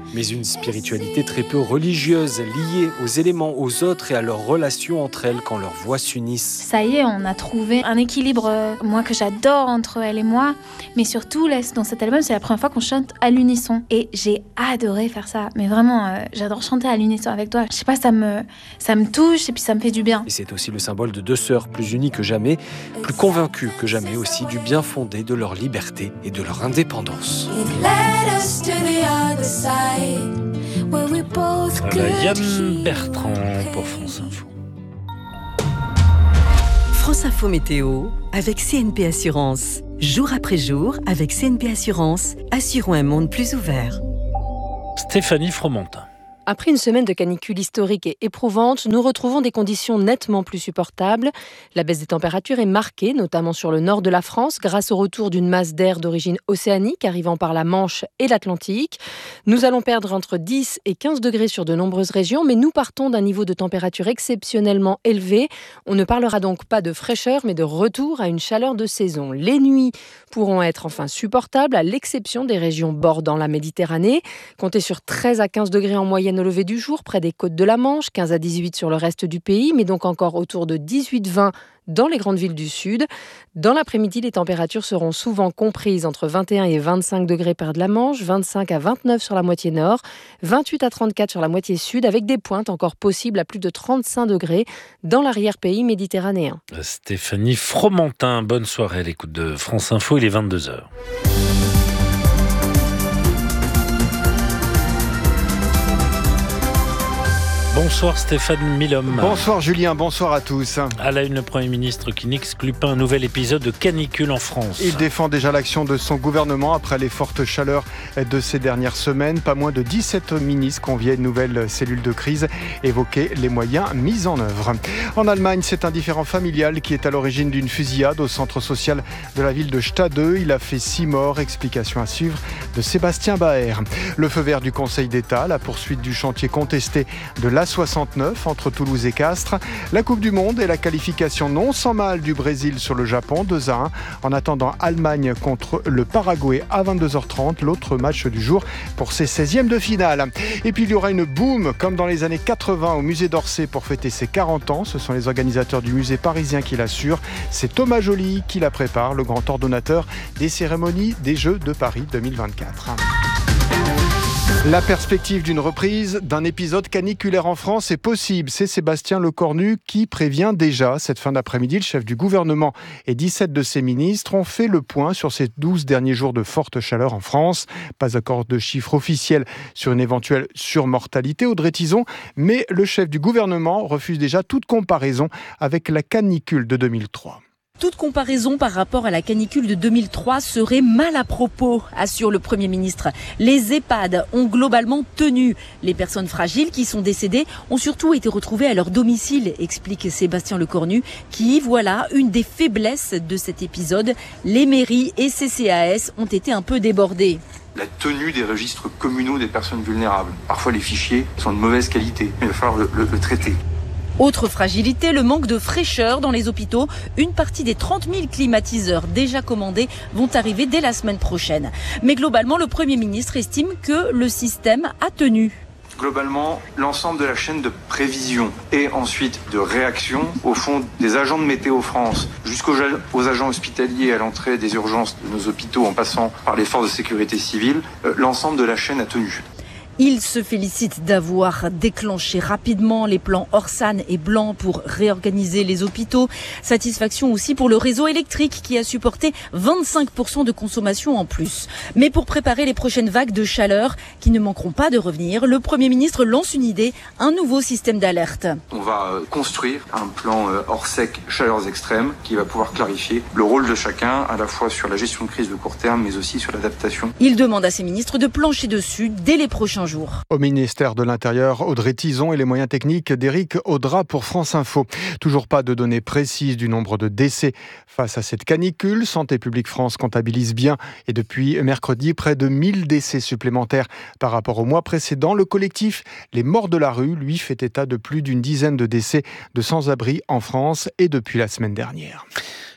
mais une spiritualité très peu religieuse, liée aux éléments, aux autres et à leurs relations entre elles quand leurs voix s'unissent. Ça y est, on a trouvé un équilibre, moi que j'adore, entre elle et moi, mais surtout dans cet album, c'est la première fois qu'on chante à l'unisson. Et j'ai adoré faire ça, mais vraiment, j'adore chanter à l'unisson avec toi. Je sais pas, ça me touche et puis ça me fait du bien. Et c'est aussi le symbole de deux sœurs plus unies que jamais, plus convaincues que jamais aussi du bien fondé de leur liberté et de leur indépendance. Voilà, Yann Bertrand pour France Info. France Info Météo avec CNP Assurance. Jour après jour, avec CNP Assurance, assurons un monde plus ouvert. Stéphanie Fromentin. Après une semaine de canicule historique et éprouvante, nous retrouvons des conditions nettement plus supportables. La baisse des températures est marquée, notamment sur le nord de la France, grâce au retour d'une masse d'air d'origine océanique arrivant par la Manche et l'Atlantique. Nous allons perdre entre 10 et 15 degrés sur de nombreuses régions, mais nous partons d'un niveau de température exceptionnellement élevé. On ne parlera donc pas de fraîcheur, mais de retour à une chaleur de saison. Les nuits pourront être enfin supportables, à l'exception des régions bordant la Méditerranée. Comptez sur 13 à 15 degrés en moyenne au lever du jour, près des côtes de la Manche, 15 à 18 sur le reste du pays, mais donc encore autour de 18-20 dans les grandes villes du sud. Dans l'après-midi, les températures seront souvent comprises entre 21 et 25 degrés près de la Manche, 25 à 29 sur la moitié nord, 28 à 34 sur la moitié sud, avec des pointes encore possibles à plus de 35 degrés dans l'arrière-pays méditerranéen. Stéphanie Fromentin, bonne soirée à l'écoute de France Info, il est 22h. Bonsoir Stéphane Milhomme. Bonsoir Julien, bonsoir à tous. À la une, le Premier ministre qui n'exclut pas un nouvel épisode de canicule en France. Il défend déjà l'action de son gouvernement après les fortes chaleurs de ces dernières semaines. Pas moins de 17 ministres conviaient une nouvelle cellule de crise, évoquaient les moyens mis en œuvre. En Allemagne, c'est un différend familial qui est à l'origine d'une fusillade au centre social de la ville de Stade. Il a fait 6 morts. Explication à suivre de Sébastien Baer. Le feu vert du Conseil d'État, la poursuite du chantier contesté de l'A69 entre Toulouse et Castres, la Coupe du Monde et la qualification non sans mal du Brésil sur le Japon, 2-1. En attendant, Allemagne contre le Paraguay à 22h30, l'autre match du jour pour ses 16e de finale. Et puis il y aura une boum comme dans les années 80 au musée d'Orsay pour fêter ses 40 ans. Ce sont les organisateurs du musée parisien qui l'assurent. C'est Thomas Joly qui la prépare, le grand ordonnateur des cérémonies des Jeux de Paris 2024. La perspective d'une reprise d'un épisode caniculaire en France est possible. C'est Sébastien Lecornu qui prévient déjà. Cette fin d'après-midi, le chef du gouvernement et 17 de ses ministres ont fait le point sur ces 12 derniers jours de forte chaleur en France. Pas encore de chiffres officiels sur une éventuelle surmortalité, Audrey Tizon, mais le chef du gouvernement refuse déjà toute comparaison avec la canicule de 2003. Toute comparaison par rapport à la canicule de 2003 serait mal à propos, assure le Premier ministre. Les EHPAD ont globalement tenu. Les personnes fragiles qui sont décédées ont surtout été retrouvées à leur domicile, explique Sébastien Lecornu, qui voilà une des faiblesses de cet épisode. Les mairies et CCAS ont été un peu débordées. La tenue des registres communaux des personnes vulnérables. Parfois les fichiers sont de mauvaise qualité, il va falloir le traiter. Autre fragilité, le manque de fraîcheur dans les hôpitaux. Une partie des 30 000 climatiseurs déjà commandés vont arriver dès la semaine prochaine. Mais globalement, le Premier ministre estime que le système a tenu. Globalement, l'ensemble de la chaîne de prévision et ensuite de réaction, au fond, des agents de Météo France jusqu'aux agents hospitaliers à l'entrée des urgences de nos hôpitaux en passant par les forces de sécurité civile, l'ensemble de la chaîne a tenu. Il se félicite d'avoir déclenché rapidement les plans Orsan et Blanc pour réorganiser les hôpitaux. Satisfaction aussi pour le réseau électrique qui a supporté 25% de consommation en plus. Mais pour préparer les prochaines vagues de chaleur qui ne manqueront pas de revenir, le Premier ministre lance une idée, un nouveau système d'alerte. On va construire un plan hors sec chaleurs extrêmes qui va pouvoir clarifier le rôle de chacun à la fois sur la gestion de crise de court terme mais aussi sur l'adaptation. Il demande à ses ministres de plancher dessus dès les prochains jours. Au ministère de l'Intérieur, Audrey Tizon et les moyens techniques d'Éric Audra pour France Info. Toujours pas de données précises du nombre de décès face à cette canicule. Santé publique France comptabilise bien et depuis mercredi près de 1000 décès supplémentaires par rapport au mois précédent. Le collectif Les Morts de la Rue, lui, fait état de plus d'une dizaine de décès de sans-abri en France et depuis la semaine dernière.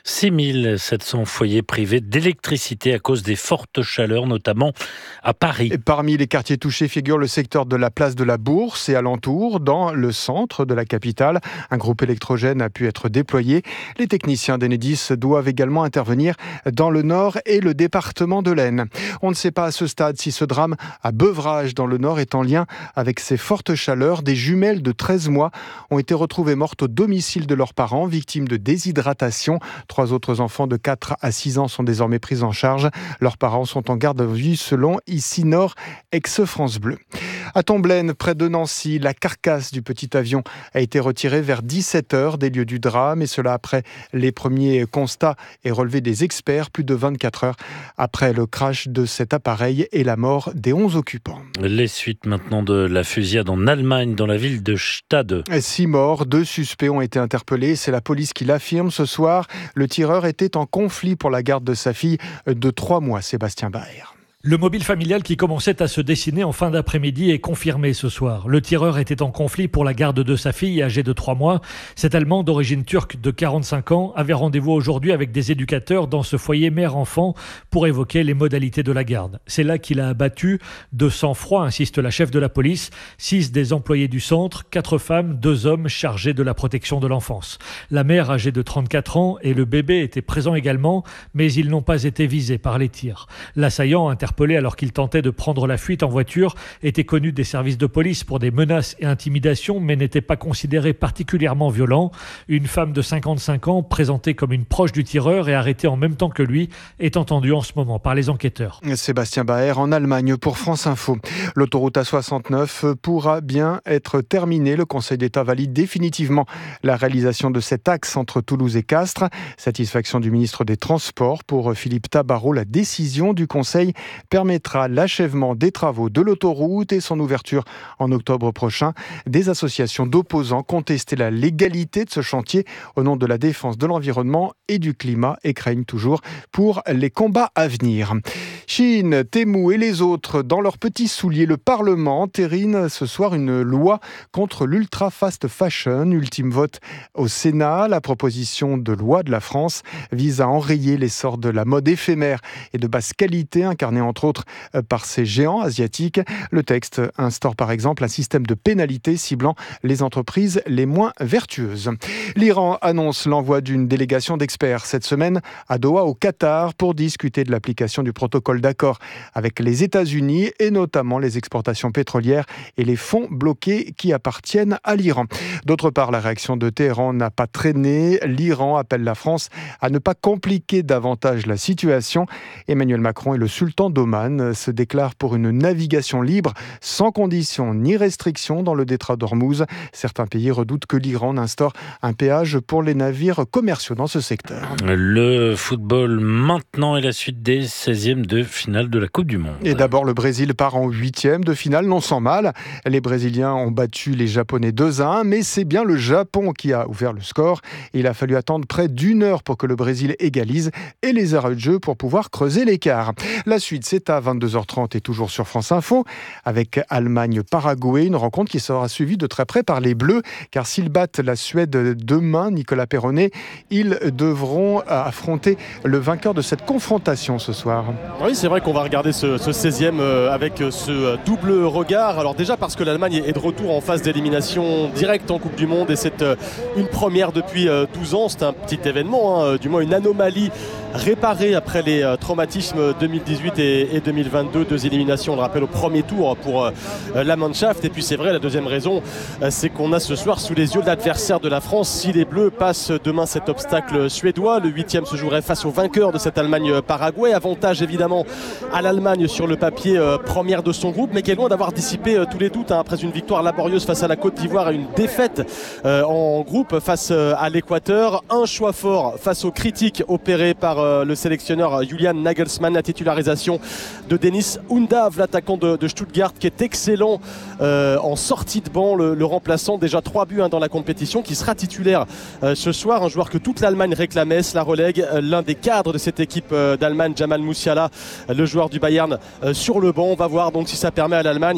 6700 foyers privés d'électricité à cause des fortes chaleurs, notamment à Paris. Et parmi les quartiers touchés figure le secteur de la place de la Bourse et alentour, dans le centre de la capitale. Un groupe électrogène a pu être déployé. Les techniciens d'Enedis doivent également intervenir dans le Nord et le département de l'Aisne. On ne sait pas à ce stade si ce drame à Beuvrages dans le Nord est en lien avec ces fortes chaleurs. Des jumelles de 13 mois ont été retrouvées mortes au domicile de leurs parents, victimes de déshydratation. 3 autres enfants de 4 à 6 ans sont désormais pris en charge. Leurs parents sont en garde à vue selon Ici Nord, ex-France Bleu. À Tomblaine, près de Nancy, la carcasse du petit avion a été retirée vers 17h des lieux du drame, et cela après les premiers constats et relevés des experts, plus de 24 heures après le crash de cet appareil et la mort des 11 occupants. Les suites maintenant de la fusillade en Allemagne, dans la ville de Stade. 6 morts, 2 suspects ont été interpellés. C'est la police qui l'affirme ce soir. Le tireur était en conflit pour la garde de sa fille de 3 mois, Sébastien Baer. Le mobile familial qui commençait à se dessiner en fin d'après-midi est confirmé ce soir. Le tireur était en conflit pour la garde de sa fille âgée de 3 mois. Cet Allemand d'origine turque de 45 ans avait rendez-vous aujourd'hui avec des éducateurs dans ce foyer mère-enfant pour évoquer les modalités de la garde. C'est là qu'il a abattu de sang-froid, insiste la chef de la police, 6 des employés du centre, 4 femmes, 2 hommes chargés de la protection de l'enfance. La mère âgée de 34 ans et le bébé étaient présents également, mais ils n'ont pas été visés par les tirs. L'assaillant interpellé alors qu'il tentait de prendre la fuite en voiture, était connu des services de police pour des menaces et intimidations, mais n'était pas considéré particulièrement violent. Une femme de 55 ans, présentée comme une proche du tireur et arrêtée en même temps que lui, est entendue en ce moment par les enquêteurs. Sébastien Baer en Allemagne pour France Info. L'autoroute A69 pourra bien être terminée. Le Conseil d'État valide définitivement la réalisation de cet axe entre Toulouse et Castres. Satisfaction du ministre des Transports pour Philippe Tabarot. La décision du Conseil permettra l'achèvement des travaux de l'autoroute et son ouverture en octobre prochain. Des associations d'opposants contestaient la légalité de ce chantier au nom de la défense de l'environnement et du climat et craignent toujours pour les combats à venir. Chine, Temu et les autres dans leurs petits souliers. Le Parlement entérine ce soir une loi contre l'ultra fast fashion. Ultime vote au Sénat. La proposition de loi de la France vise à enrayer l'essor de la mode éphémère et de basse qualité incarnée entre autres par ces géants asiatiques. Le texte instaure par exemple un système de pénalités ciblant les entreprises les moins vertueuses. L'Iran annonce l'envoi d'une délégation d'experts cette semaine à Doha au Qatar pour discuter de l'application du protocole d'accord avec les États-Unis et notamment les exportations pétrolières et les fonds bloqués qui appartiennent à l'Iran. D'autre part, la réaction de Téhéran n'a pas traîné. L'Iran appelle la France à ne pas compliquer davantage la situation. Emmanuel Macron et le sultan d'Oman se déclarent pour une navigation libre sans conditions ni restrictions dans le détroit d'Ormuz. Certains pays redoutent que l'Iran instaure un péage pour les navires commerciaux dans ce secteur. Le football maintenant et la suite des 16e de finale de la Coupe du Monde. Et d'abord, le Brésil part en 8e de finale, non sans mal. Les Brésiliens ont battu les Japonais 2-1, mais c'est bien le Japon qui a ouvert le score. Il a fallu attendre près d'1 heure pour que le Brésil égalise et les arrêts de jeu pour pouvoir creuser l'écart. La suite, c'est à 22h30 et toujours sur France Info, avec Allemagne-Paraguay, une rencontre qui sera suivie de très près par les Bleus, car s'ils battent la Suède demain, Nicolas Perronnet, ils devront affronter le vainqueur de cette confrontation ce soir. Oui, c'est vrai qu'on va regarder ce 16e avec ce double regard. Alors déjà parce que l'Allemagne est de retour en phase d'élimination directe en Coupe du Monde et c'est une première depuis 12 ans. C'est un petit événement, du moins une anomalie réparée après les traumatismes 2018 et 2022. 2 éliminations, on le rappelle, au premier tour pour la Mannschaft. Et puis c'est vrai, la deuxième raison, c'est qu'on a ce soir sous les yeux l'adversaire de la France. Si les Bleus passent demain cet obstacle suédois, le 8e se jouerait face au vainqueur de cette Allemagne-Paraguay. Avantage évidemment à l'Allemagne sur le papier, première de son groupe, mais qui est loin d'avoir dissipé tous les doutes après une victoire laborieuse face à la Côte d'Ivoire et une défaite en groupe face à l'Équateur. Un choix fort face aux critiques opérées par le sélectionneur Julian Nagelsmann, la titularisation de Dennis Undav, l'attaquant de Stuttgart, qui est excellent en sortie de banc, le remplaçant, déjà 3 buts dans la compétition, qui sera titulaire ce soir, un joueur que toute l'Allemagne réclamait. Cela relègue l'un des cadres de cette équipe d'Allemagne, Jamal Musiala, le joueur du Bayern, sur le banc. On va voir donc si ça permet à l'Allemagne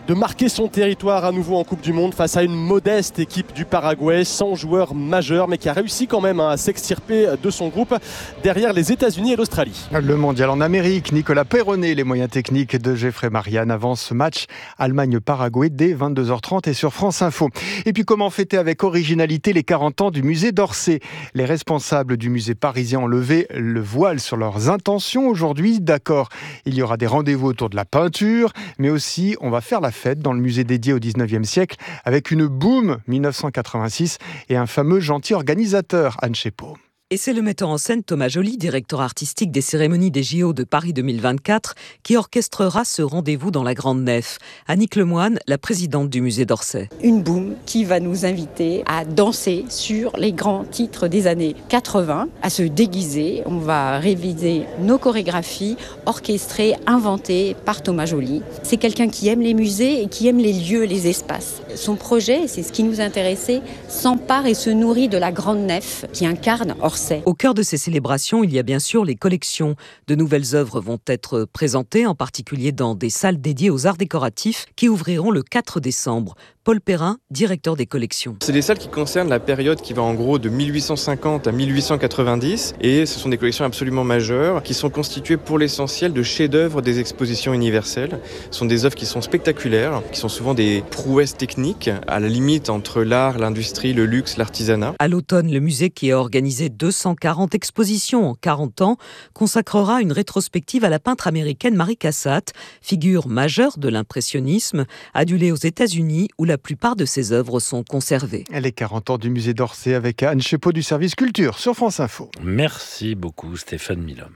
de marquer son territoire à nouveau en Coupe du Monde face à une modeste équipe du Paraguay, sans joueurs majeurs, mais qui a réussi quand même à s'extirper de son groupe derrière les États-Unis et l'Australie. Le mondial en Amérique, Nicolas Perronnet, les moyens techniques de Geoffrey Marianne avant ce match Allemagne-Paraguay dès 22h30 et sur France Info. Et puis comment fêter avec originalité les 40 ans du musée d'Orsay? Les responsables du musée parisien ont levé le voile sur leurs intentions aujourd'hui. D'accord, il y aura des rendez-vous autour de la peinture, mais aussi on va faire la fête dans le musée dédié au 19e siècle avec une boum 1986 et un fameux gentil organisateur, Anne Chepot. Et c'est le metteur en scène Thomas Joly, directeur artistique des cérémonies des JO de Paris 2024, qui orchestrera ce rendez-vous dans la Grande Nef. Annick Lemoine, la présidente du musée d'Orsay. Une boum qui va nous inviter à danser sur les grands titres des années 80, à se déguiser. On va réviser nos chorégraphies orchestrées, inventées par Thomas Joly. C'est quelqu'un qui aime les musées et qui aime les lieux, les espaces. Son projet, c'est ce qui nous intéressait, s'empare et se nourrit de la Grande Nef qui incarne Orsay. Au cœur de ces célébrations, il y a bien sûr les collections. De nouvelles œuvres vont être présentées, en particulier dans des salles dédiées aux arts décoratifs qui ouvriront le 4 décembre. Paul Perrin, directeur des collections. C'est des salles qui concernent la période qui va en gros de 1850 à 1890 et ce sont des collections absolument majeures qui sont constituées pour l'essentiel de chefs-d'œuvre des expositions universelles. Ce sont des œuvres qui sont spectaculaires, qui sont souvent des prouesses techniques à la limite entre l'art, l'industrie, le luxe, l'artisanat. À l'automne, le musée qui a organisé 240 expositions en 40 ans consacrera une rétrospective à la peintre américaine Mary Cassatt, figure majeure de l'impressionnisme, adulée aux États-Unis où la plupart de ses œuvres sont conservées. Les 40 ans du musée d'Orsay avec Anne Chepot du service culture sur France Info. Merci beaucoup Stéphane Milhomme.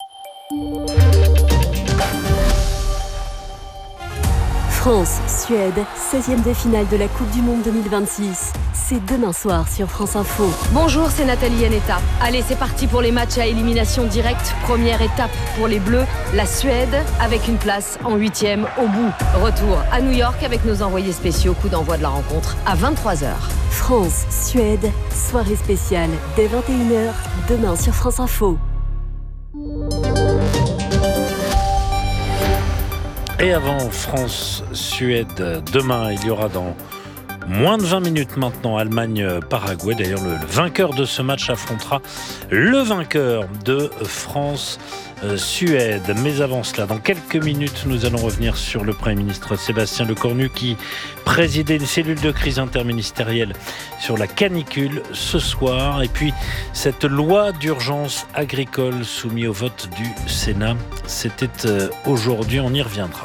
France-Suède, 16e de finale de la Coupe du Monde 2026. C'est demain soir sur France Info. Bonjour, c'est Nathalie Yanetta. Allez, c'est parti pour les matchs à élimination directe. Première étape pour les Bleus, la Suède, avec une place en 8e au bout. Retour à New York avec nos envoyés spéciaux. Coup d'envoi de la rencontre à 23h. France-Suède, soirée spéciale dès 21h, demain sur France Info. Et avant France-Suède, demain, il y aura dans moins de 20 minutes maintenant Allemagne-Paraguay. D'ailleurs, le vainqueur de ce match affrontera le vainqueur de France-Suède. Mais avant cela, dans quelques minutes, nous allons revenir sur le Premier ministre Sébastien Lecornu qui présidait une cellule de crise interministérielle sur la canicule ce soir. Et puis, cette loi d'urgence agricole soumise au vote du Sénat, c'était aujourd'hui, on y reviendra.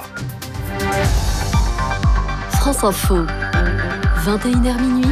France Info, 21h minuit,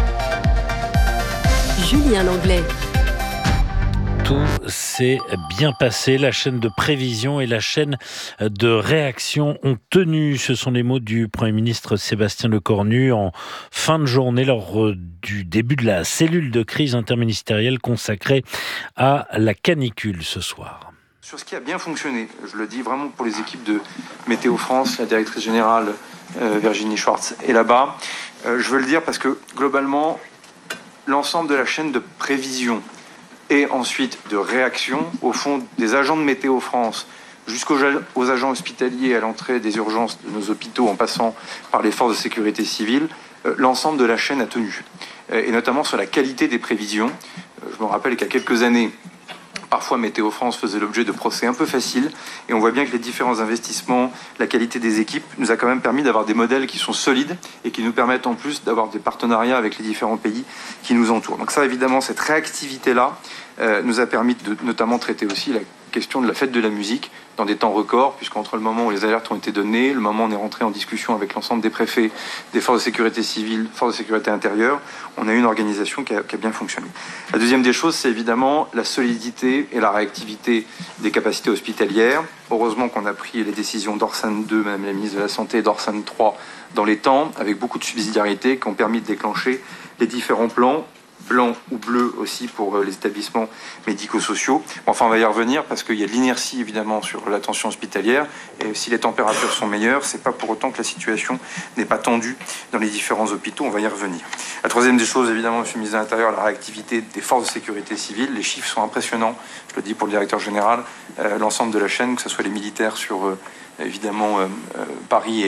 Julien Langlais. Tout s'est bien passé. La chaîne de prévision et la chaîne de réaction ont tenu. Ce sont les mots du Premier ministre Sébastien Lecornu en fin de journée lors du début de la cellule de crise interministérielle consacrée à la canicule ce soir. Sur ce qui a bien fonctionné, je le dis vraiment pour les équipes de Météo France, la directrice générale Virginie Schwartz est là-bas. Je veux le dire parce que globalement, l'ensemble de la chaîne de prévision et ensuite de réaction, au fond, des agents de Météo France jusqu'aux agents hospitaliers à l'entrée des urgences de nos hôpitaux en passant par les forces de sécurité civile, l'ensemble de la chaîne a tenu. Et notamment sur la qualité des prévisions. Je me rappelle qu'à quelques années, parfois, Météo France faisait l'objet de procès un peu faciles et on voit bien que les différents investissements, la qualité des équipes nous a quand même permis d'avoir des modèles qui sont solides et qui nous permettent en plus d'avoir des partenariats avec les différents pays qui nous entourent. Donc ça, évidemment, cette réactivité-là nous a permis de notamment traiter aussi la question de la fête de la musique dans des temps records, puisqu'entre le moment où les alertes ont été données, le moment où on est rentré en discussion avec l'ensemble des préfets, des forces de sécurité civile, forces de sécurité intérieure, on a eu une organisation qui a bien fonctionné. La deuxième des choses, c'est évidemment la solidité et la réactivité des capacités hospitalières. Heureusement qu'on a pris les décisions d'Orsan 2, Madame la ministre de la Santé, et d'Orsan 3 dans les temps, avec beaucoup de subsidiarité, qui ont permis de déclencher les différents plans, blanc ou bleu aussi pour les établissements médico-sociaux. Enfin, on va y revenir parce qu'il y a de l'inertie évidemment sur l'attention hospitalière et si les températures sont meilleures, c'est pas pour autant que la situation n'est pas tendue dans les différents hôpitaux. On va y revenir. La troisième des choses, évidemment, Monsieur le ministre de l'Intérieur, la réactivité des forces de sécurité civile. Les chiffres sont impressionnants. Je le dis pour le directeur général, l'ensemble de la chaîne, que ce soit les militaires sur évidemment Paris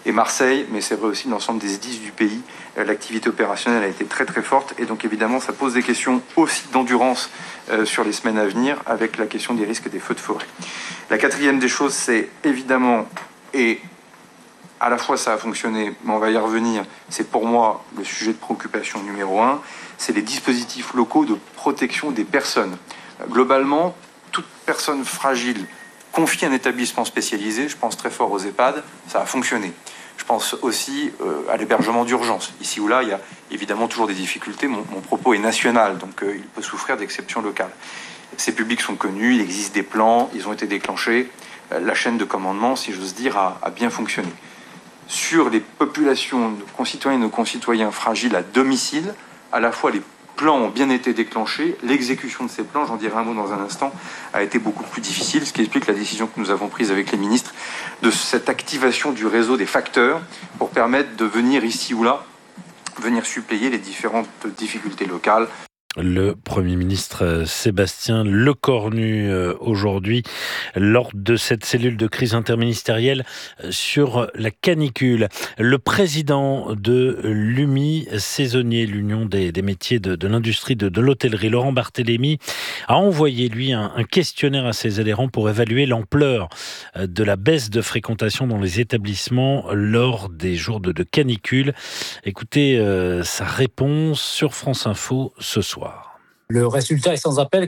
et Marseille, mais c'est vrai aussi l'ensemble des SDIS du pays. L'activité opérationnelle a été très très forte et donc évidemment ça pose des questions aussi d'endurance sur les semaines à venir avec la question des risques des feux de forêt. La quatrième des choses, c'est évidemment, et à la fois ça a fonctionné, mais on va y revenir, c'est pour moi le sujet de préoccupation numéro 1, c'est les dispositifs locaux de protection des personnes. Globalement, toute personne fragile confiée à un établissement spécialisé, je pense très fort aux EHPAD, ça a fonctionné. Je pense aussi à l'hébergement d'urgence. Ici ou là, il y a évidemment toujours des difficultés. Mon propos est national, donc il peut souffrir d'exceptions locales. Ces publics sont connus, il existe des plans, ils ont été déclenchés. La chaîne de commandement, si j'ose dire, a bien fonctionné. Sur les populations de concitoyennes et de concitoyens fragiles à domicile, à la fois les plans ont bien été déclenchés, l'exécution de ces plans, j'en dirai un mot dans un instant, a été beaucoup plus difficile, ce qui explique la décision que nous avons prise avec les ministres de cette activation du réseau des facteurs pour permettre de venir ici ou là, venir suppléer les différentes difficultés locales. Le Premier ministre Sébastien Lecornu aujourd'hui lors de cette cellule de crise interministérielle sur la canicule. Le président de l'UMI saisonnier, l'Union des métiers de l'industrie de l'hôtellerie, Laurent Barthélémy, a envoyé lui un questionnaire à ses adhérents pour évaluer l'ampleur de la baisse de fréquentation dans les établissements lors des jours de canicule. Écoutez sa réponse sur France Info ce soir. Le résultat est sans appel,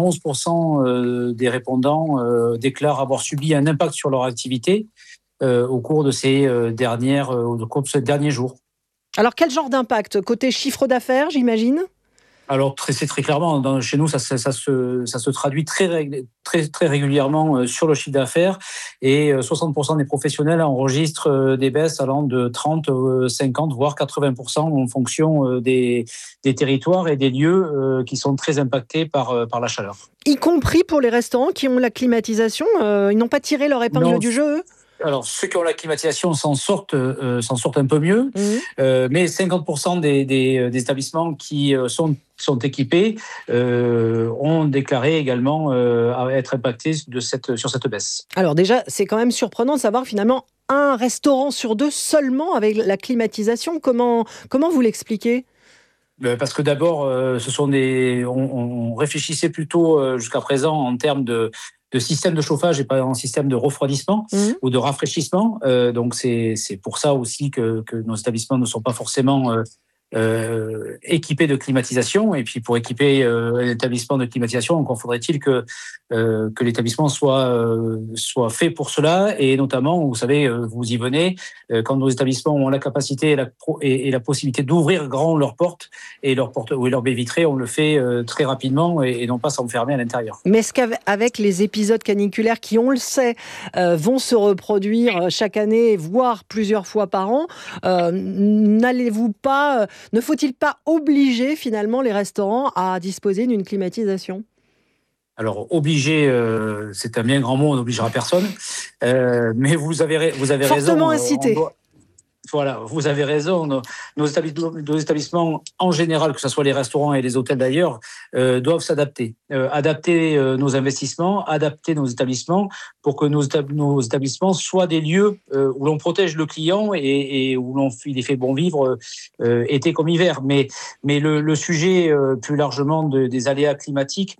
91% des répondants déclarent avoir subi un impact sur leur activité au cours de ces derniers jours. Alors quel genre d'impact ? Côté chiffre d'affaires, j'imagine ? Alors c'est très clairement, chez nous, ça se traduit très régulièrement sur le chiffre d'affaires et 60% des professionnels enregistrent des baisses allant de 30, 50, voire 80% en fonction des territoires et des lieux qui sont très impactés par la chaleur. Y compris pour les restaurants qui ont la climatisation, ils n'ont pas tiré leur épingle du jeu, eux ? Alors, ceux qui ont la climatisation s'en sortent un peu mieux, mais 50% des établissements qui sont équipés ont déclaré également être impactés sur cette baisse. Alors déjà, c'est quand même surprenant de savoir finalement un restaurant sur deux seulement avec la climatisation. Comment vous l'expliquez ? Parce que d'abord, on réfléchissait plutôt jusqu'à présent en termes de système de chauffage et pas en système de refroidissement ou de rafraîchissement. Donc c'est pour ça aussi que nos établissements ne sont pas forcément équipés de climatisation. Et puis pour équiper un établissement de climatisation, encore faudrait-il que l'établissement soit fait pour cela. Et notamment, vous savez, vous y venez, quand nos établissements ont la capacité et la possibilité d'ouvrir grand leurs portes et leurs baies vitrées, on le fait très rapidement et non pas s'enfermer à l'intérieur. Mais est-ce qu'avec les épisodes caniculaires qui, on le sait, vont se reproduire chaque année, voire plusieurs fois par an, ne faut-il pas obliger finalement les restaurants à disposer d'une climatisation ? Alors, obliger, c'est un bien grand mot, on n'obligera personne. Mais vous avez raison. Fortement incité. Voilà, vous avez raison. Nos établissements, en général, que ce soit les restaurants et les hôtels d'ailleurs, doivent s'adapter. Adapter nos investissements, adapter nos établissements pour que nos établissements soient des lieux où l'on protège le client et où il est fait bon vivre été comme hiver. Mais le sujet plus largement des aléas climatiques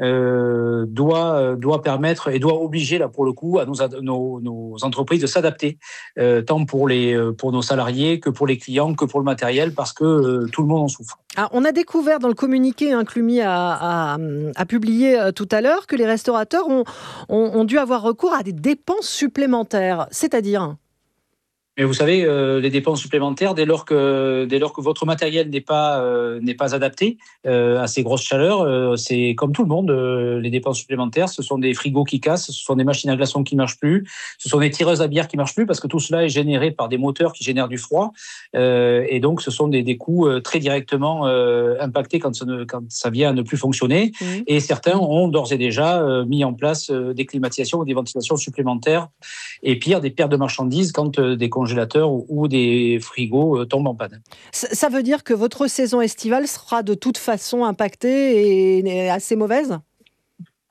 doit permettre et doit obliger là pour le coup à nos entreprises de s'adapter tant pour nos salariés que pour les clients que pour le matériel parce que tout le monde en souffre. Alors, on a découvert dans le communiqué que l'UMI a publié tout à l'heure que les restaurateurs ont dû avoir recours à des dépenses supplémentaires, c'est-à-dire ? Mais vous savez, les dépenses supplémentaires, dès lors que votre matériel n'est pas adapté à ces grosses chaleurs, c'est comme tout le monde, les dépenses supplémentaires, ce sont des frigos qui cassent, ce sont des machines à glaçons qui marchent plus, ce sont des tireuses à bière qui marchent plus, parce que tout cela est généré par des moteurs qui génèrent du froid, et donc ce sont des coûts très directement impactés quand ça vient à ne plus fonctionner. Et certains ont d'ores et déjà mis en place des climatisations ou des ventilations supplémentaires, et pire, des pertes de marchandises quand des congélateurs ou des frigos tombent en panne. Ça veut dire que votre saison estivale sera de toute façon impactée et assez mauvaise ?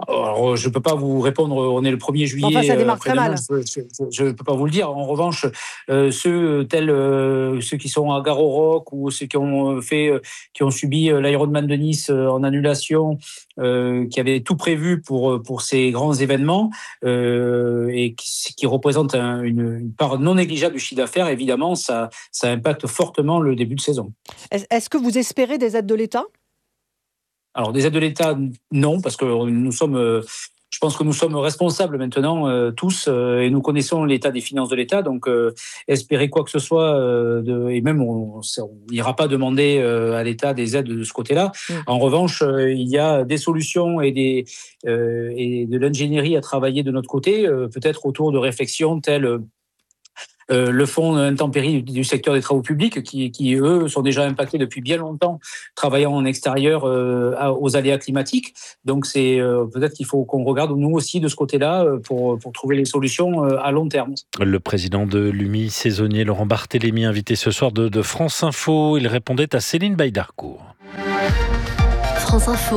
Alors, je ne peux pas vous répondre, on est le 1er juillet. Enfin, ça démarre très mal. Je ne peux pas vous le dire. En revanche, ceux qui sont à Gare au Roc ou ceux qui ont subi l'Ironman de Nice en annulation, qui avaient tout prévu pour ces grands événements et qui représentent une part non négligeable du chiffre d'affaires, évidemment, ça impacte fortement le début de saison. Est-ce que vous espérez des aides de l'État ? Alors, des aides de l'État, non, parce que je pense que nous sommes responsables maintenant, tous, et nous connaissons l'état des finances de l'État, donc espérer quoi que ce soit, et même on n'ira pas demander à l'État des aides de ce côté-là. En revanche, il y a des solutions et de l'ingénierie à travailler de notre côté, peut-être autour de réflexions telles le fonds intempéries du secteur des travaux publics qui eux sont déjà impactés depuis bien longtemps travaillant en extérieur aux aléas climatiques. Donc c'est peut-être qu'il faut qu'on regarde nous aussi de ce côté-là pour trouver les solutions à long terme. Le président de l'UMI saisonnier Laurent Barthélémy, invité ce soir de France Info, il répondait à Céline Baïdarcourt. France Info,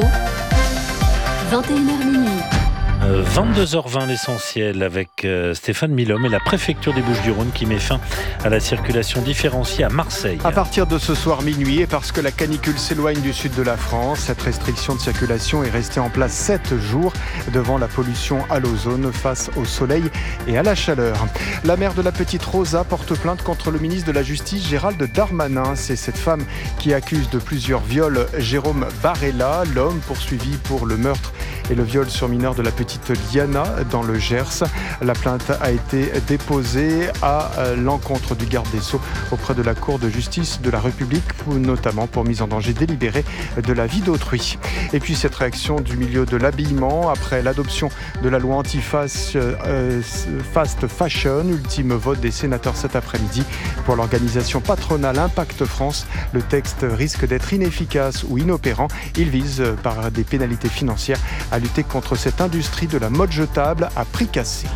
21h minuit. 22h20 l'essentiel avec Stéphane Milhomme et la préfecture des Bouches-du-Rhône qui met fin à la circulation différenciée à Marseille. À partir de ce soir minuit, et parce que la canicule s'éloigne du sud de la France, cette restriction de circulation est restée en place 7 jours devant la pollution à l'ozone face au soleil et à la chaleur. La mère de la petite Rosa porte plainte contre le ministre de la Justice Gérald Darmanin. C'est cette femme qui accuse de plusieurs viols Jérôme Barella, l'homme poursuivi pour le meurtre et le viol sur mineur de la petite Liana dans le Gers. La plainte a été déposée à l'encontre du garde des Sceaux auprès de la Cour de justice de la République, notamment pour mise en danger délibérée de la vie d'autrui. Et puis cette réaction du milieu de l'habillement après l'adoption de la loi anti-fast fashion, ultime vote des sénateurs cet après-midi pour l'organisation patronale Impact France. Le texte risque d'être inefficace ou inopérant. Il vise par des pénalités financières à lutter contre cette industrie de la mode jetable à prix cassé.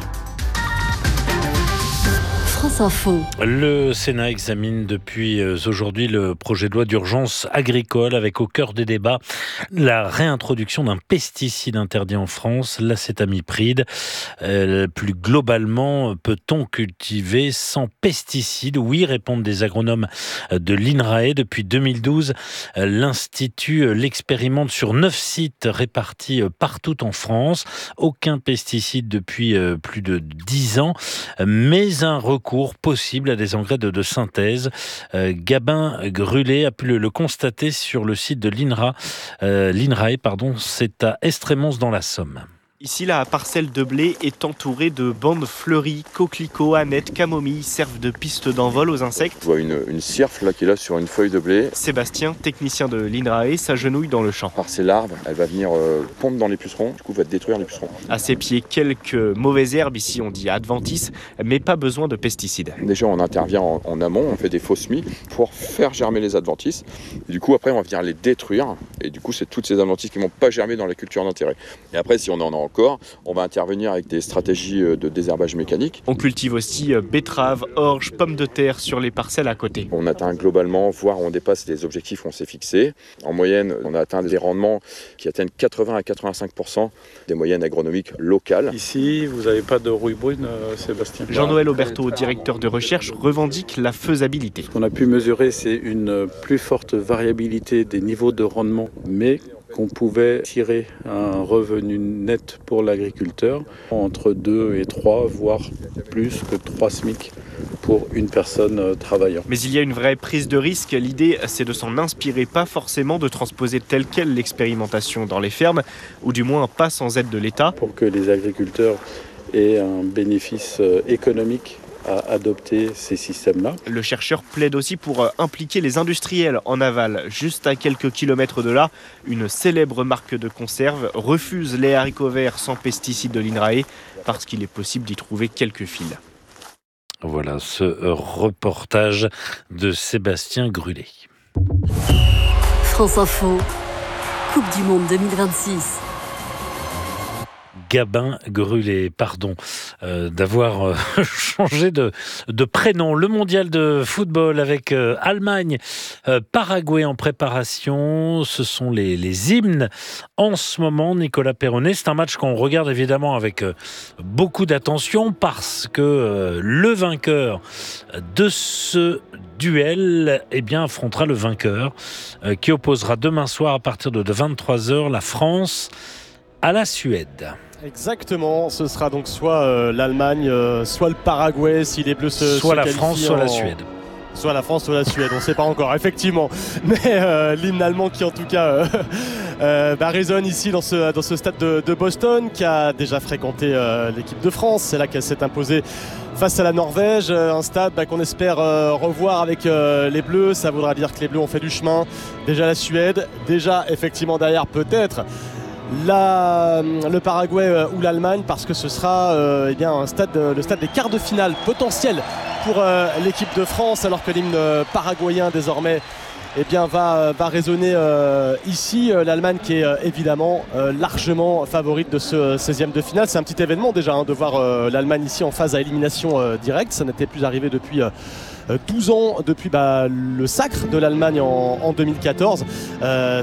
France Info. Le Sénat examine depuis aujourd'hui le projet de loi d'urgence agricole avec au cœur des débats la réintroduction d'un pesticide interdit en France, l'acétamipride. Plus globalement, peut-on cultiver sans pesticides ? Oui, répondent des agronomes de l'INRAE. Depuis 2012, l'Institut l'expérimente sur 9 sites répartis partout en France. Aucun pesticide depuis plus de 10 ans, mais un recours possible à des engrais de synthèse. Gabin Grulet a pu le constater sur le site de l'INRAE, c'est à Estrémons dans la Somme. Ici, la parcelle de blé est entourée de bandes fleuries, coquelicots, anettes, camomilles servent de piste d'envol aux insectes. Je vois une cirfe là, qui est là sur une feuille de blé. Sébastien, technicien de l'INRAE, s'agenouille dans le champ. Par ses larves, elle va venir pondre dans les pucerons, du coup va détruire les pucerons. À ses pieds, quelques mauvaises herbes, ici on dit adventices, mais pas besoin de pesticides. Déjà on intervient en amont, on fait des faux semis pour faire germer les adventices. Et du coup après on va venir les détruire, et du coup c'est toutes ces adventices qui ne vont pas germer dans la culture d'intérêt. Et après si on en a encore, on va intervenir avec des stratégies de désherbage mécanique. On cultive aussi betteraves, orges, pommes de terre sur les parcelles à côté. On atteint globalement, voire on dépasse les objectifs qu'on s'est fixés. En moyenne, on a atteint des rendements qui atteignent 80 à 85% des moyennes agronomiques locales. Ici, vous n'avez pas de rouille brune, Sébastien. Jean-Noël Auberteau, directeur de recherche, revendique la faisabilité. Ce qu'on a pu mesurer, c'est une plus forte variabilité des niveaux de rendement, mais qu'on pouvait tirer un revenu net pour l'agriculteur entre 2 et 3, voire plus que 3 SMIC pour une personne travaillant. Mais il y a une vraie prise de risque. L'idée, c'est de s'en inspirer, pas forcément de transposer telle quelle l'expérimentation dans les fermes, ou du moins pas sans aide de l'État. Pour que les agriculteurs aient un bénéfice économique à adopter ces systèmes-là. Le chercheur plaide aussi pour impliquer les industriels en aval. Juste à quelques kilomètres de là, une célèbre marque de conserve refuse les haricots verts sans pesticides de l'INRAE parce qu'il est possible d'y trouver quelques fils. Voilà ce reportage de Sébastien Grulet. France Info, Coupe du Monde 2026. Gabin-Grulé. Pardon d'avoir changé de prénom. Le mondial de football avec Allemagne, Paraguay en préparation. Ce sont les hymnes en ce moment, Nicolas Perronnet. C'est un match qu'on regarde évidemment avec beaucoup d'attention parce que le vainqueur de ce duel affrontera le vainqueur qui opposera demain soir à partir de 23h la France à la Suède. Exactement, ce sera donc soit l'Allemagne, soit le Paraguay si les Bleus soit la France, soit la Suède. Soit la France, soit la Suède, on ne sait pas encore, effectivement. Mais l'hymne allemand qui en tout cas résonne ici dans ce stade de Boston, qui a déjà fréquenté l'équipe de France. C'est là qu'elle s'est imposée face à la Norvège, un stade qu'on espère revoir avec les Bleus. Ça voudra dire que les Bleus ont fait du chemin. Déjà la Suède, déjà effectivement derrière peut-être le Paraguay ou l'Allemagne, parce que ce sera le stade des quarts de finale potentiel pour l'équipe de France, alors que l'hymne paraguayen désormais va résonner ici. L'Allemagne qui est évidemment largement favorite de ce 16e de finale. C'est un petit événement déjà de voir l'Allemagne ici en phase à élimination directe. Ça n'était plus arrivé depuis 12 ans, depuis le sacre de l'Allemagne en 2014.